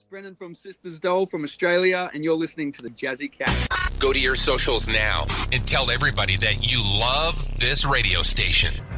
Brennan from Sisters Dole from Australia, and you're listening to the Jazzy Cat. Go to your socials now and tell everybody that you love this radio station.